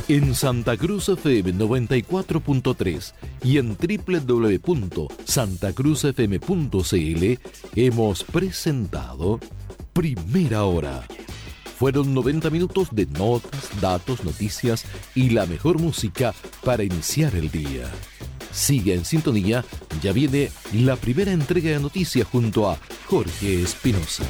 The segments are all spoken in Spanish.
En Santa Cruz FM 94.3 y en www.santacruzfm.cl hemos presentado Primera Hora. Fueron 90 minutos de notas, datos, noticias y la mejor música para iniciar el día. Sigue en sintonía, ya viene la primera entrega de noticias junto a Jorge Espinosa.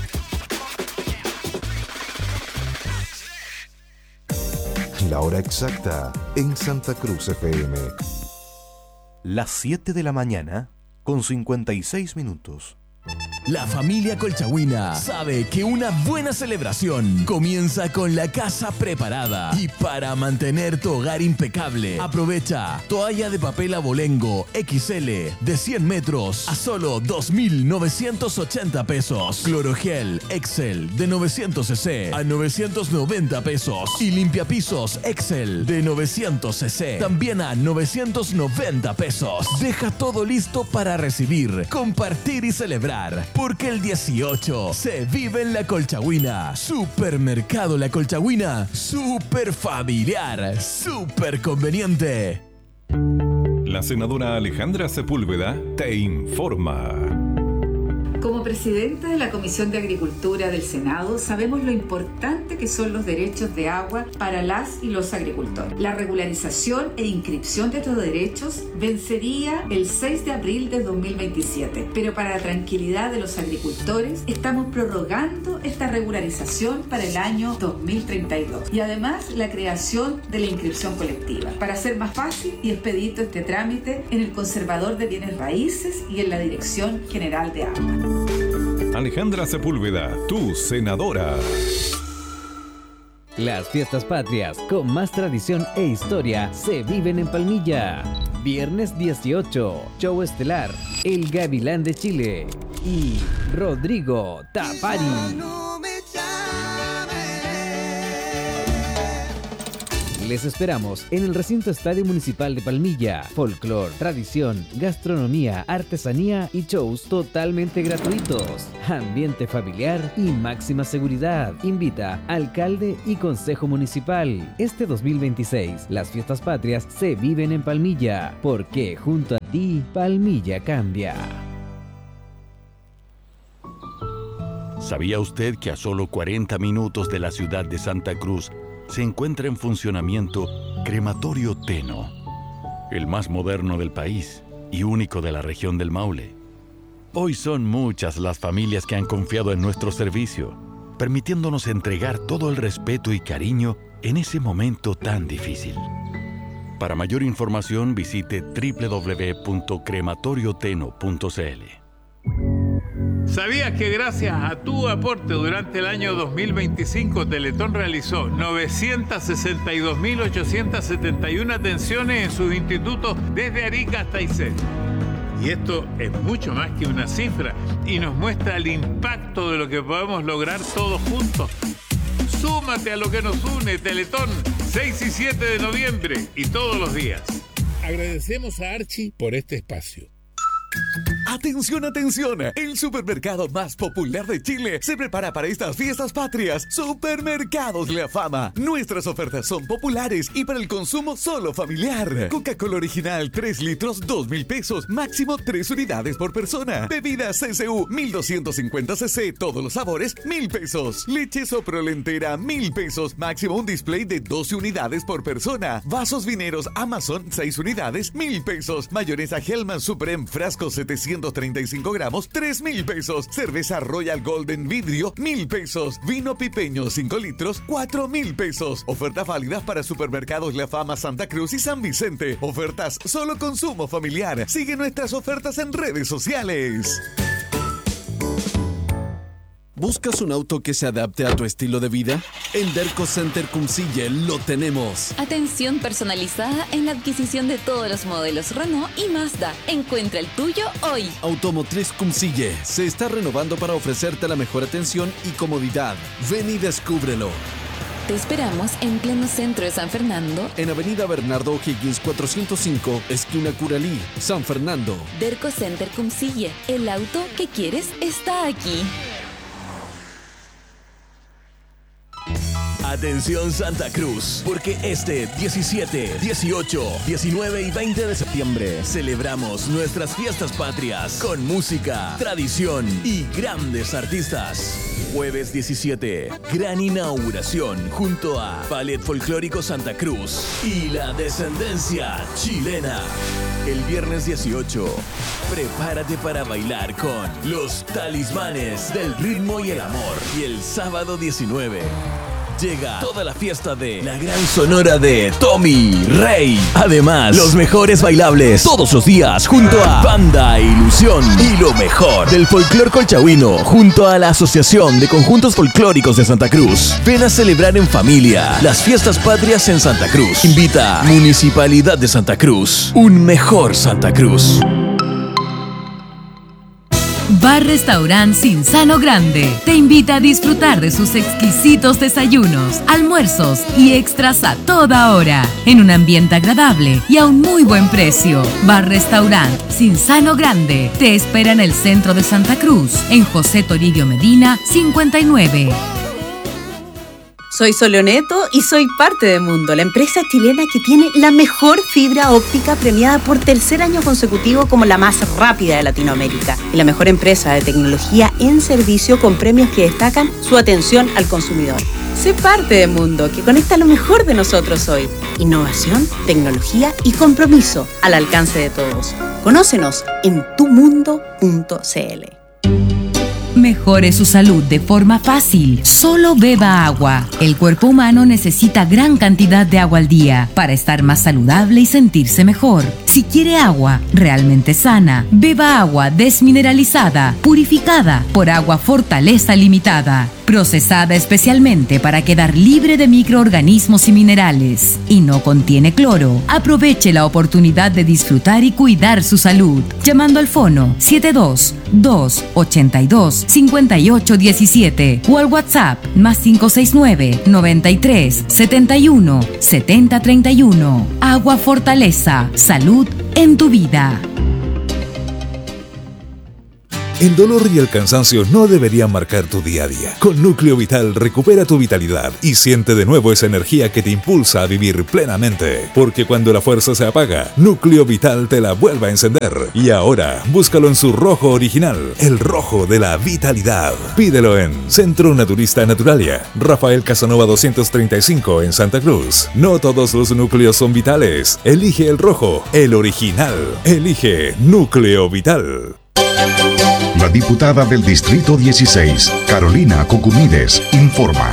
La hora exacta en Santa Cruz FM. Las 7 de la mañana con 56 minutos. La familia Colchagüina sabe que una buena celebración comienza con la casa preparada. Y para mantener tu hogar impecable, aprovecha toalla de papel abolengo XL de 100 metros a solo 2.980 pesos. Clorogel Excel de 900 cc a 990 pesos. Y limpiapisos Excel de 900 cc también a 990 pesos. Deja todo listo para recibir, compartir y celebrar. Porque el 18 se vive en La Colchagüina. Supermercado La Colchagüina. Super familiar. Super conveniente. La senadora Alejandra Sepúlveda te informa. Como presidenta de la Comisión de Agricultura del Senado, sabemos lo importante que son los derechos de agua para las y los agricultores. La regularización e inscripción de estos derechos vencería el 6 de abril de 2027, pero para la tranquilidad de los agricultores estamos prorrogando esta regularización para el año 2032 y además la creación de la inscripción colectiva para hacer más fácil y expedito este trámite en el Conservador de Bienes Raíces y en la Dirección General de Agua. Alejandra Sepúlveda, tu senadora. Las fiestas patrias con más tradición e historia se viven en Palmilla. Viernes 18, show estelar, El Gavilán de Chile y Rodrigo Tapari. Les esperamos en el recinto Estadio Municipal de Palmilla. Folclor, tradición, gastronomía, artesanía y shows totalmente gratuitos. Ambiente familiar y máxima seguridad. Invita alcalde y consejo municipal. Este 2026, las fiestas patrias se viven en Palmilla, porque junto a ti, Palmilla cambia. ¿Sabía usted que a solo 40 minutos de la ciudad de Santa Cruz se encuentra en funcionamiento Crematorio Teno, el más moderno del país y único de la región del Maule? Hoy son muchas las familias que han confiado en nuestro servicio, permitiéndonos entregar todo el respeto y cariño en ese momento tan difícil. Para mayor información visite www.crematorioteno.cl. ¿Sabías que gracias a tu aporte durante el año 2025 Teletón realizó 962.871 atenciones en sus institutos desde Arica hasta Aysén? Y esto es mucho más que una cifra y nos muestra el impacto de lo que podemos lograr todos juntos. Súmate a lo que nos une, Teletón, 6 y 7 de noviembre y todos los días. Agradecemos a Archie por este espacio. ¡Atención, atención! El supermercado más popular de Chile se prepara para estas fiestas patrias. Supermercados La Fama. Nuestras ofertas son populares y para el consumo solo familiar. Coca-Cola original 3 litros, 2.000 pesos. Máximo 3 unidades por persona. Bebidas CCU 1250 cc, todos los sabores, 1.000 pesos. Leche Soprolentera, 1.000 pesos. Máximo un display de 12 unidades por persona. Vasos vineros Amazon, 6 unidades, 1.000 pesos. Mayonesa Hellman Supreme frasco 735 gramos, 3.000 pesos. Cerveza Royal Golden vidrio, 1.000 pesos. Vino pipeño 5 litros, 4.000 pesos. Ofertas válidas para supermercados La Fama, Santa Cruz y San Vicente. Ofertas solo consumo familiar. Sigue nuestras ofertas en redes sociales. ¿Buscas un auto que se adapte a tu estilo de vida? En Derco Center Cumcille lo tenemos. Atención personalizada en la adquisición de todos los modelos Renault y Mazda. Encuentra el tuyo hoy. Automotriz Cumcille se está renovando para ofrecerte la mejor atención y comodidad. Ven y descúbrelo. Te esperamos en pleno centro de San Fernando, en Avenida Bernardo O'Higgins 405, esquina Curalí, San Fernando. Derco Center Cumcille. El auto que quieres está aquí. Atención Santa Cruz, porque este 17, 18, 19 y 20 de septiembre celebramos nuestras fiestas patrias con música, tradición y grandes artistas. Jueves 17, gran inauguración junto a Ballet Folclórico Santa Cruz y la descendencia chilena. El viernes 18, prepárate para bailar con los Talismanes del Ritmo y el Amor. Y el sábado 19, llega toda la fiesta de la gran sonora de Tommy Rey. Además, los mejores bailables todos los días junto a Banda Ilusión y lo mejor del folclor colchagüino junto a la Asociación de Conjuntos Folclóricos de Santa Cruz. Ven a celebrar en familia las fiestas patrias en Santa Cruz. Invita Municipalidad de Santa Cruz. Un mejor Santa Cruz. Bar Restaurant Cinzano Grande te invita a disfrutar de sus exquisitos desayunos, almuerzos y extras a toda hora, en un ambiente agradable y a un muy buen precio. Bar Restaurant Cinzano Grande te espera en el centro de Santa Cruz, en José Toribio Medina 59. Soy Soleoneto y soy parte de Mundo, la empresa chilena que tiene la mejor fibra óptica premiada por tercer año consecutivo como la más rápida de Latinoamérica y la mejor empresa de tecnología en servicio con premios que destacan su atención al consumidor. Sé parte de Mundo, que conecta lo mejor de nosotros hoy. Innovación, tecnología y compromiso al alcance de todos. Conócenos en tumundo.cl. Mejore su salud de forma fácil. Solo beba agua. El cuerpo humano necesita gran cantidad de agua al día para estar más saludable y sentirse mejor. Si quiere agua realmente sana, beba agua desmineralizada, purificada por Agua Fortaleza Limitada, procesada especialmente para quedar libre de microorganismos y minerales, y no contiene cloro. Aproveche la oportunidad de disfrutar y cuidar su salud, llamando al fono 72-282-5817 o al WhatsApp +569 93 71 70 31. Agua Fortaleza, salud en tu vida. El dolor y el cansancio no deberían marcar tu día a día. Con Núcleo Vital recupera tu vitalidad y siente de nuevo esa energía que te impulsa a vivir plenamente. Porque cuando la fuerza se apaga, Núcleo Vital te la vuelve a encender. Y ahora, búscalo en su rojo original, el rojo de la vitalidad. Pídelo en Centro Naturista Naturalia, Rafael Casanova 235 en Santa Cruz. No todos los núcleos son vitales. Elige el rojo, el original. Elige Núcleo Vital. La diputada del Distrito 16, Carolina Cucumides, informa.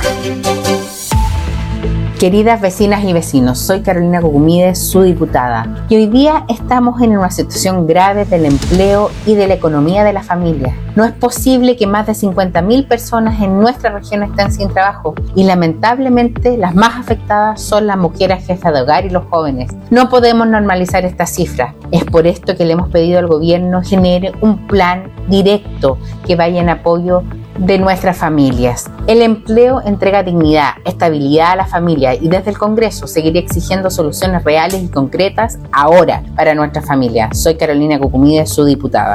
Queridas vecinas y vecinos, soy Carolina Cucumides, su diputada, y hoy día estamos en una situación grave del empleo y de la economía de la familia. No es posible que más de 50.000 personas en nuestra región estén sin trabajo y lamentablemente las más afectadas son las mujeres jefas de hogar y los jóvenes. No podemos normalizar estas cifras. Es por esto que le hemos pedido al gobierno genere un plan directo que vaya en apoyo de nuestras familias. El empleo entrega dignidad, estabilidad a la familia y desde el Congreso seguiré exigiendo soluciones reales y concretas ahora para nuestra familia. Soy Carolina Cucumides, su diputada.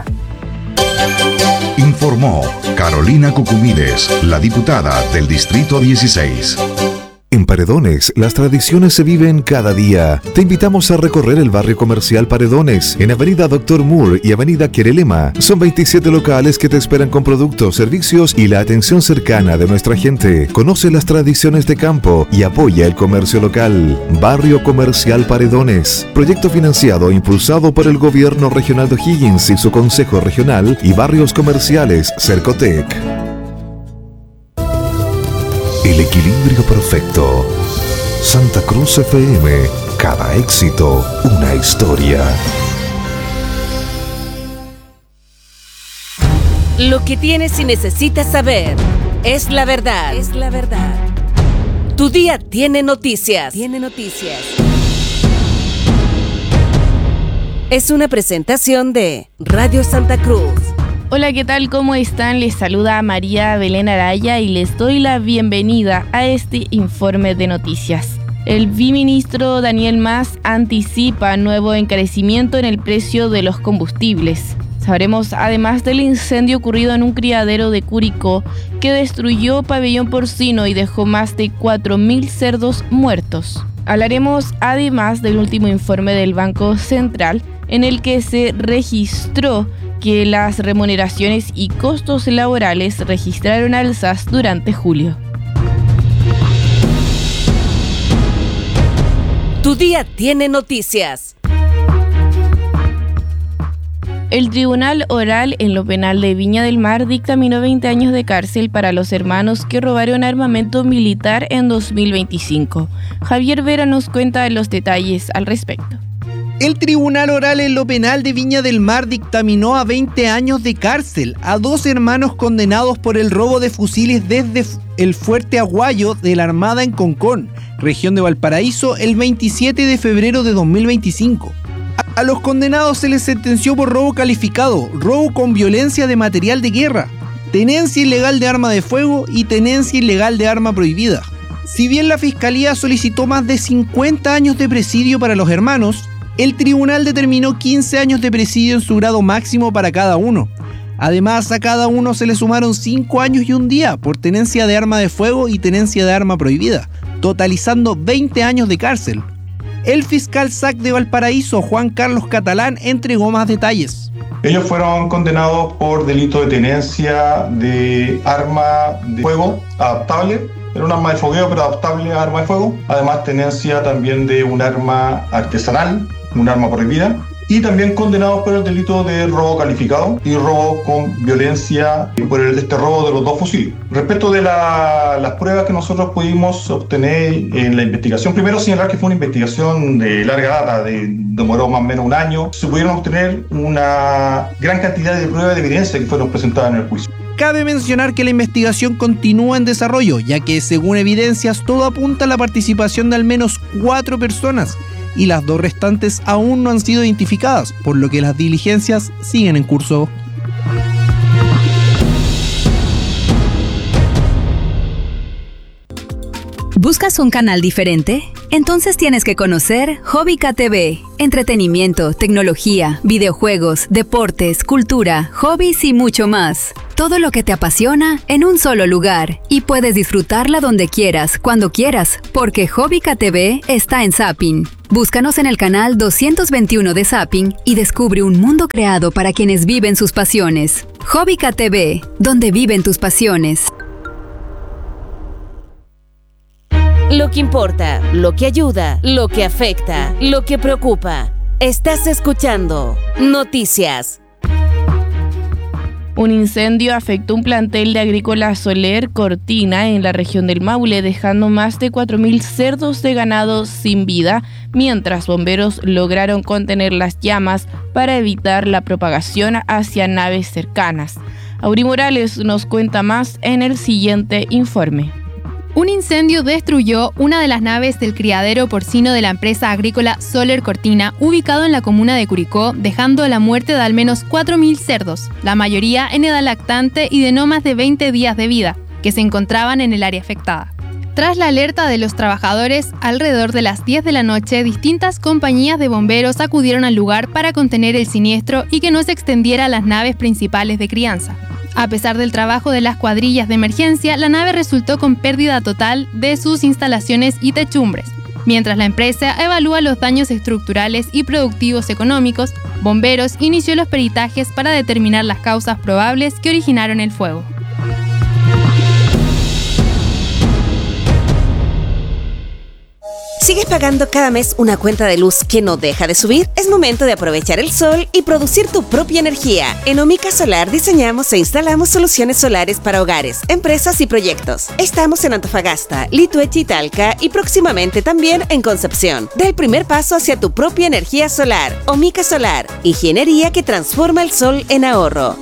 Informó Carolina Cucumides, la diputada del Distrito 16. En Paredones, las tradiciones se viven cada día. Te invitamos a recorrer el barrio comercial Paredones, en Avenida Dr. Moore y Avenida Querelema. Son 27 locales que te esperan con productos, servicios y la atención cercana de nuestra gente. Conoce las tradiciones de campo y apoya el comercio local. Barrio Comercial Paredones. Proyecto financiado e impulsado por el Gobierno Regional de O'Higgins y su Consejo Regional y Barrios Comerciales Cercotec. El equilibrio perfecto. Santa Cruz FM. Cada éxito, una historia. Lo que tienes y necesitas saber es la verdad. Es la verdad. Tu día tiene noticias. Tiene noticias. Es una presentación de Radio Santa Cruz. Hola, ¿qué tal? ¿Cómo están? Les saluda María Belén Araya y les doy la bienvenida a este informe de noticias. El viceministro Daniel Mas anticipa nuevo encarecimiento en el precio de los combustibles. Sabremos además del incendio ocurrido en un criadero de Curicó que destruyó pabellón porcino y dejó más de 4.000 cerdos muertos. Hablaremos además del último informe del Banco Central en el que se registró que las remuneraciones y costos laborales registraron alzas durante julio. Tu día tiene noticias. El Tribunal Oral en lo Penal de Viña del Mar dictaminó 20 años de cárcel para los hermanos que robaron armamento militar en 2025. Javier Vera nos cuenta los detalles al respecto. El Tribunal Oral en lo Penal de Viña del Mar dictaminó a 20 años de cárcel a 2 hermanos condenados por el robo de fusiles desde el Fuerte Aguayo de la Armada en Concón, región de Valparaíso, el 27 de febrero de 2025. A los condenados se les sentenció por robo calificado, robo con violencia de material de guerra, tenencia ilegal de arma de fuego y tenencia ilegal de arma prohibida. Si bien la Fiscalía solicitó más de 50 años de presidio para los hermanos, el tribunal determinó 15 años de presidio en su grado máximo para cada uno. Además, a cada uno se le sumaron 5 años y un día por tenencia de arma de fuego y tenencia de arma prohibida, totalizando 20 años de cárcel. El fiscal SAC de Valparaíso, Juan Carlos Catalán, entregó más detalles. Ellos fueron condenados por delito de tenencia de arma de fuego adaptable. Era un arma de fogueo, pero adaptable a arma de fuego. Además, tenencia también de un arma artesanal, un arma prohibida. Y también condenados por el delito de robo calificado y robo con violencia por este robo de los 2 fusiles. Respecto de las pruebas que nosotros pudimos obtener en la investigación, primero señalar que fue una investigación de larga data, demoró más o menos un año. Se pudieron obtener una gran cantidad de pruebas de evidencia que fueron presentadas en el juicio. Cabe mencionar que la investigación continúa en desarrollo, ya que según evidencias todo apunta a la participación de al menos 4 personas, y las 2 restantes aún no han sido identificadas, por lo que las diligencias siguen en curso. ¿Buscas un canal diferente? Entonces tienes que conocer Hobbica TV. Entretenimiento, tecnología, videojuegos, deportes, cultura, hobbies y mucho más. Todo lo que te apasiona en un solo lugar. Y puedes disfrutarla donde quieras, cuando quieras, porque Hobbica TV está en Zapping. Búscanos en el canal 221 de Zapping y descubre un mundo creado para quienes viven sus pasiones. Hobbica TV, donde viven tus pasiones. Lo que importa, lo que ayuda, lo que afecta, lo que preocupa. Estás escuchando Noticias. Un incendio afectó un plantel de Agrícola Soler Cortina en la región del Maule, dejando más de 4.000 cerdos de ganado sin vida, mientras bomberos lograron contener las llamas para evitar la propagación hacia naves cercanas. Auri Morales nos cuenta más en el siguiente informe. Un incendio destruyó una de las naves del criadero porcino de la empresa agrícola Soler Cortina, ubicado en la comuna de Curicó, dejando la muerte de al menos 4.000 cerdos, la mayoría en edad lactante y de no más de 20 días de vida, que se encontraban en el área afectada. Tras la alerta de los trabajadores, alrededor de las 10 de la noche, distintas compañías de bomberos acudieron al lugar para contener el siniestro y que no se extendiera a las naves principales de crianza. A pesar del trabajo de las cuadrillas de emergencia, la nave resultó con pérdida total de sus instalaciones y techumbres. Mientras la empresa evalúa los daños estructurales y productivos económicos, Bomberos inició los peritajes para determinar las causas probables que originaron el fuego. ¿Sigues pagando cada mes una cuenta de luz que no deja de subir? Es momento de aprovechar el sol y producir tu propia energía. En Omica Solar diseñamos e instalamos soluciones solares para hogares, empresas y proyectos. Estamos en Antofagasta, Lituechi y Talca y próximamente también en Concepción. Da el primer paso hacia tu propia energía solar. Omica Solar, ingeniería que transforma el sol en ahorro.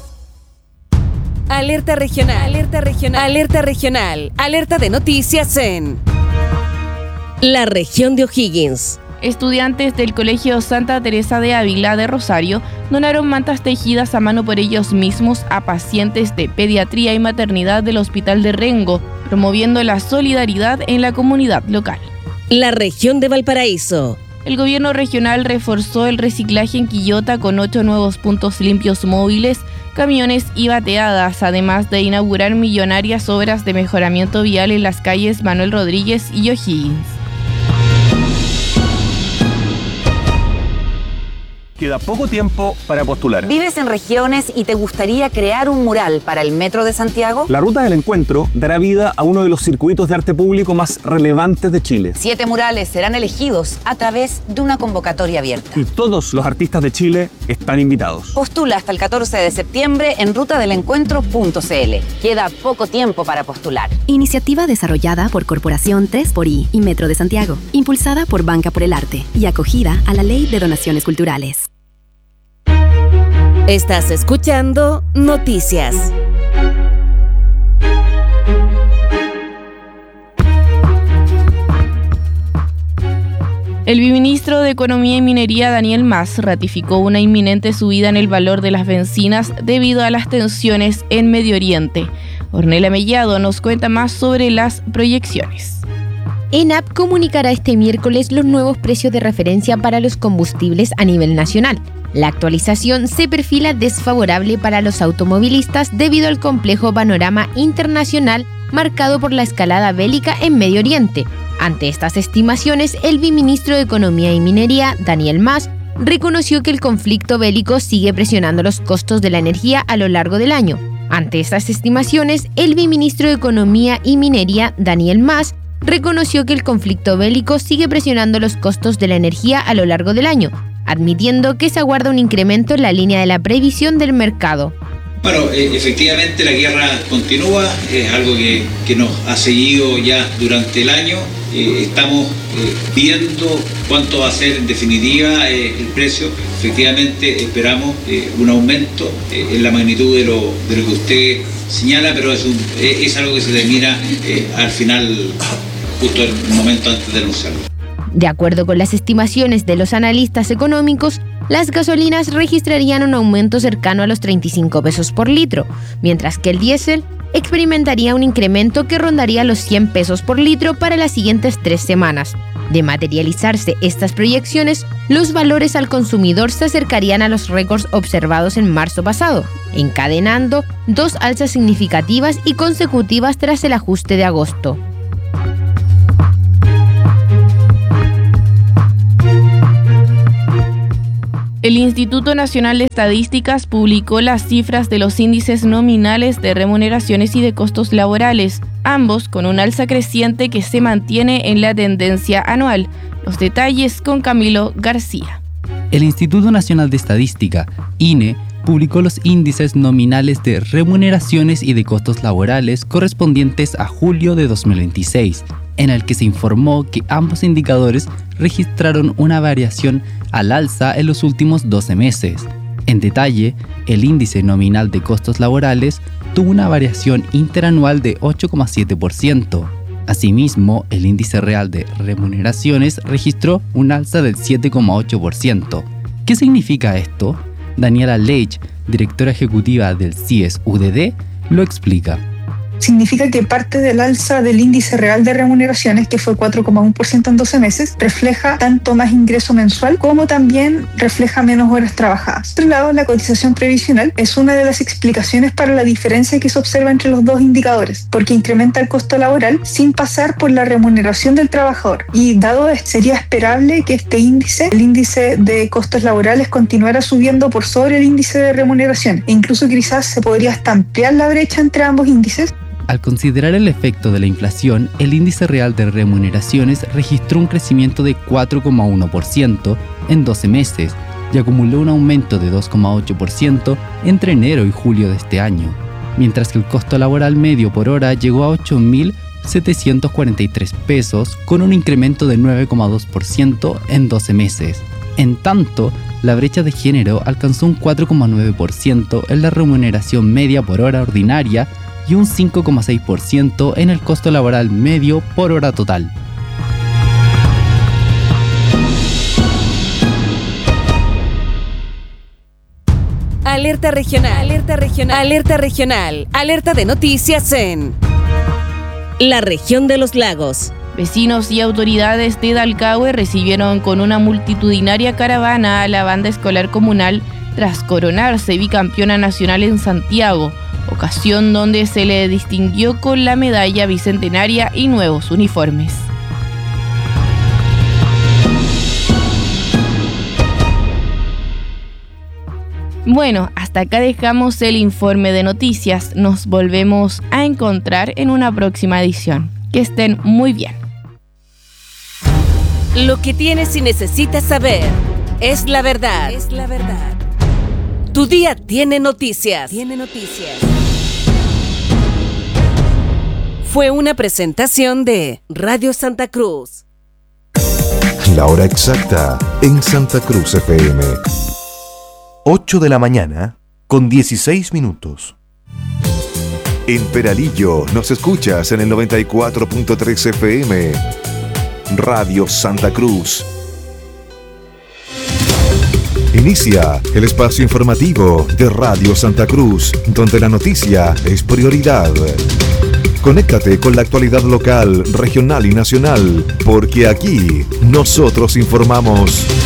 Alerta regional, alerta regional, alerta regional, alerta de noticias en la región de O'Higgins. Estudiantes del Colegio Santa Teresa de Ávila de Rosario donaron mantas tejidas a mano por ellos mismos a pacientes de pediatría y maternidad del Hospital de Rengo, promoviendo la solidaridad en la comunidad local. La región de Valparaíso. el gobierno regional reforzó el reciclaje en Quillota con 8 nuevos puntos limpios móviles, camiones y bateadas, además de inaugurar millonarias obras de mejoramiento vial en las calles Manuel Rodríguez y O'Higgins. Queda poco tiempo para postular. ¿Vives en regiones y te gustaría crear un mural para el Metro de Santiago? La Ruta del Encuentro dará vida a uno de los circuitos de arte público más relevantes de Chile. 7 murales serán elegidos a través de una convocatoria abierta. Y todos los artistas de Chile están invitados. Postula hasta el 14 de septiembre en rutadelencuentro.cl. Queda poco tiempo para postular. Iniciativa desarrollada por Corporación 3xI y Metro de Santiago, impulsada por Banca por el Arte y acogida a la Ley de Donaciones Culturales. Estás escuchando Noticias. El viceministro de Economía y Minería, Daniel Mas, ratificó una inminente subida en el valor de las bencinas debido a las tensiones en Medio Oriente. Ornella Mellado nos cuenta más sobre las proyecciones. ENAP comunicará este miércoles los nuevos precios de referencia para los combustibles a nivel nacional. La actualización se perfila desfavorable para los automovilistas debido al complejo panorama internacional marcado por la escalada bélica en Medio Oriente. Ante estas estimaciones, el viceministro de Economía y Minería, Daniel Mas, reconoció que el conflicto bélico sigue presionando los costos de la energía a lo largo del año. Ante estas estimaciones, el viceministro de Economía y Minería, Daniel Mas, reconoció que el conflicto bélico sigue presionando los costos de la energía a lo largo del año, admitiendo que se aguarda un incremento en la línea de la previsión del mercado. Bueno, efectivamente la guerra continúa, es algo que nos ha seguido ya durante el año. Estamos viendo cuánto va a ser en definitiva el precio. Efectivamente esperamos un aumento en la magnitud de lo que usted señala, pero es algo que se termina al final, justo el momento antes de anunciarlo. De acuerdo con las estimaciones de los analistas económicos, las gasolinas registrarían un aumento cercano a los 35 pesos por litro, mientras que el diésel experimentaría un incremento que rondaría los 100 pesos por litro para las siguientes 3 semanas. De materializarse estas proyecciones, los valores al consumidor se acercarían a los récords observados en marzo pasado, encadenando 2 alzas significativas y consecutivas tras el ajuste de agosto. El Instituto Nacional de Estadísticas publicó las cifras de los índices nominales de remuneraciones y de costos laborales, ambos con un alza creciente que se mantiene en la tendencia anual. Los detalles con Camilo García. El Instituto Nacional de Estadística, INE, publicó los índices nominales de remuneraciones y de costos laborales correspondientes a julio de 2026, en el que se informó que ambos indicadores registraron una variación al alza en los últimos 12 meses. En detalle, el índice nominal de costos laborales tuvo una variación interanual de 8,7%. Asimismo, el índice real de remuneraciones registró un alza del 7,8%. ¿Qué significa esto? Daniela Leitch, directora ejecutiva del CIES-UDD, lo explica. Significa que parte del alza del índice real de remuneraciones, que fue 4,1% en 12 meses, refleja tanto más ingreso mensual como también refleja menos horas trabajadas. Por otro lado, la cotización previsional es una de las explicaciones para la diferencia que se observa entre los dos indicadores, porque incrementa el costo laboral sin pasar por la remuneración del trabajador. Y dado esto, sería esperable que este índice, el índice de costos laborales, continuara subiendo por sobre el índice de remuneración. E incluso quizás se podría hasta ampliar la brecha entre ambos índices. Al considerar el efecto de la inflación, el índice real de remuneraciones registró un crecimiento de 4,1% en 12 meses y acumuló un aumento de 2,8% entre enero y julio de este año, mientras que el costo laboral medio por hora llegó a 8.743 pesos con un incremento de 9,2% en 12 meses. En tanto, la brecha de género alcanzó un 4,9% en la remuneración media por hora ordinaria y un 5,6% en el costo laboral medio por hora total. Alerta regional, alerta regional, alerta regional, alerta de noticias en la región de los lagos. Vecinos y autoridades de Dalcahue recibieron con una multitudinaria caravana a la banda escolar comunal tras coronarse bicampeona nacional en Santiago, ocasión donde se le distinguió con la medalla bicentenaria y nuevos uniformes. Bueno, hasta acá dejamos el informe de noticias. Nos volvemos a encontrar en una próxima edición. Que estén muy bien. Lo que tienes y necesitas saber es la verdad. Tu día tiene noticias. Fue una presentación de Radio Santa Cruz. La hora exacta en Santa Cruz FM. 8 de la mañana con 16 minutos. En Peralillo nos escuchas en el 94.3 FM. Radio Santa Cruz. Inicia el espacio informativo de Radio Santa Cruz, donde la noticia es prioridad. Conéctate con la actualidad local, regional y nacional, porque aquí nosotros informamos.